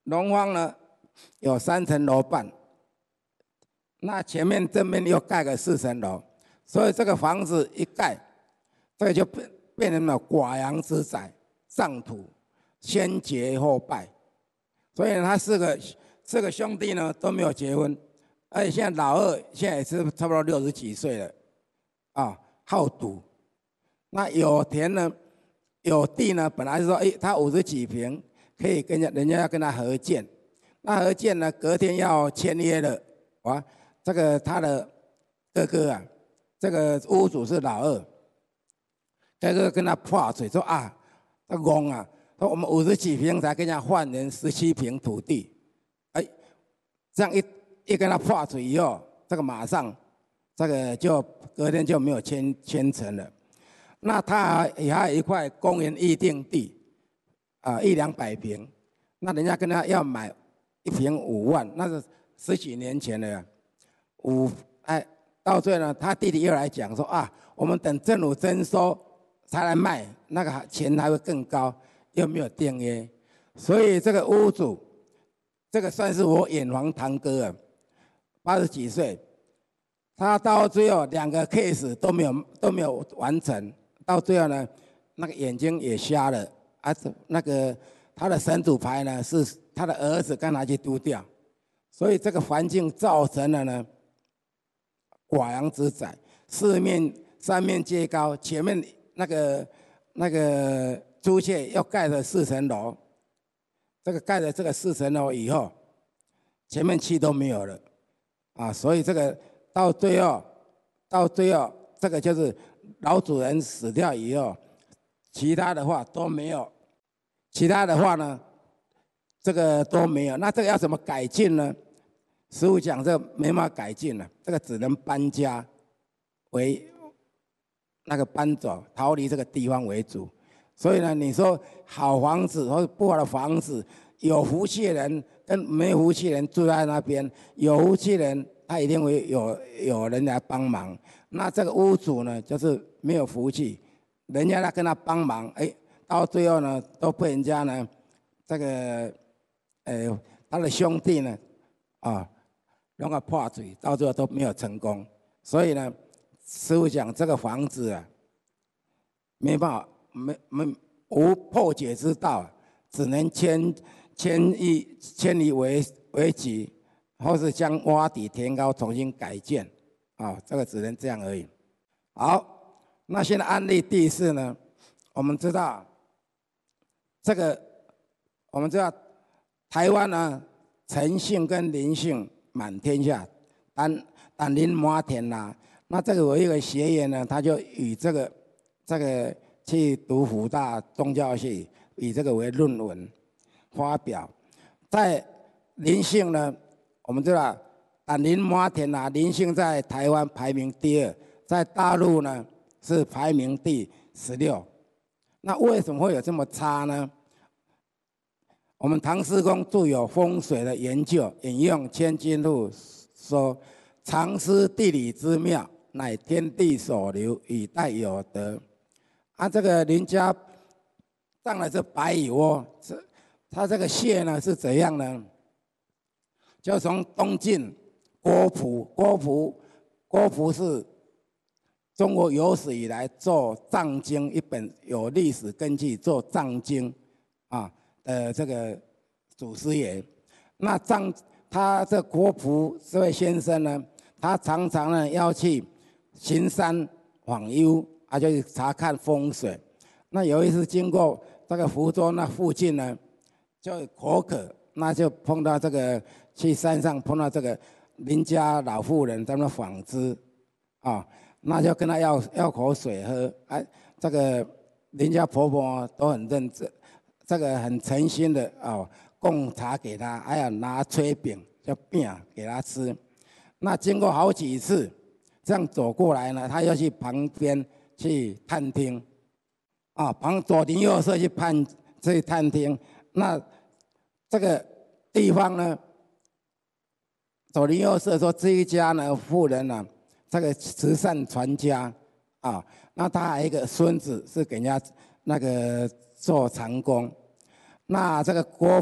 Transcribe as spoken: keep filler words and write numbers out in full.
龙方呢有三层楼半，那前面正面又盖个四层楼，所以这个房子一盖，这个就变变成了寡阳之宅，上土，先结后拜。所以呢他四个四个兄弟呢都没有结婚，而且现在老二现在也是差不多六十几岁了，啊，好赌。那有田呢，有地呢，本来是说，哎，他五十几坪，可以跟人家人家要跟他合建，那合建呢，隔天要签约了，哇，这个他的哥哥啊，这个屋主是老二，哥哥跟他破嘴说啊，他戆啊，说我们五十几坪才跟人家换人十七坪土地，哎，这样一一跟他破嘴以后，这个马上这个就隔天就没有签签成了。那他还也还有一块公园预定地，啊，一两百坪，那人家跟他要买一坪五万，那是十几年前了，五哎，到最后呢，他弟弟又来讲说啊，我们等政府征收才来卖，那个钱还会更高，又没有订约，所以这个屋主，这个算是我远房堂哥啊，八十几岁，他到最后两个 case 都没有都没有完成。到最后呢，那个眼睛也瞎了，啊，那个他的神主牌呢是他的儿子刚拿去丢掉，所以这个环境造成了呢寡阳之宅，四面三面皆高，前面那个那个朱雀要盖了四层楼，这个盖了这个四层楼以后，前面气都没有了，啊，所以这个到最后到最后这个就是。老主人死掉以后，其他的话都没有，其他的话呢，这个都没有。那这个要怎么改进呢？师父讲这没办法改进了，这个只能搬家为那个搬走，逃离这个地方为主。所以呢，你说好房子或者不好的房子，有福气的人跟没福气的人住在那边，有福气的人他一定会有有人来帮忙。那这个屋主呢，就是没有福气，人家来跟他帮忙，哎，到最后呢，都被人家呢，这个，呃，他的兄弟呢，啊，弄个破嘴，到最后都没有成功。所以呢，师父讲这个房子啊，没办法，没没无破解之道，只能迁迁移迁移为为己，或是将洼底填高，重新改建。啊，这个只能这样而已。好，那现在案例第四呢，我们知道这个，我们知道台湾呢，诚信跟灵性满天下，但但灵满天啦。那这个有一个学员呢，他就以这个这个去读辅大宗教系，以这个为论文发表，在灵性呢，我们知道。但林马田啊，灵性在台湾排名第二，在大陆呢是排名第十六。那为什么会有这么差呢？我们唐师公著有风水的研究，引用千金录说：“常思地理之妙，乃天地所留，以待有德。”啊，这个林家上了这白蚁窝，这他这个穴呢是怎样呢？就从东晋。郭璞，郭璞，郭璞是中国有史以来做藏经一本有历史根据做藏经啊的这个祖师爷。那藏他这郭璞这位先生呢，他常常呢要去行山访幽，啊，就去查看风水。那有一次经过这个福州那附近呢，就口渴，那就碰到这个去山上碰到这个。邻家老妇人在那纺织，啊，那就跟他要要口水喝，哎，这个邻家婆婆都很认真，这个很诚心的哦，供茶给他，还要拿炊饼叫饼给他吃。那经过好几次这样走过来呢，他要去旁边去探听，啊，旁左邻右舍去探去探听，那这个地方呢？左邻右舍说这一家呢，妇人呢、啊，这个慈善传家啊，那他还有一个孙子是给人家那个做长工，那这个郭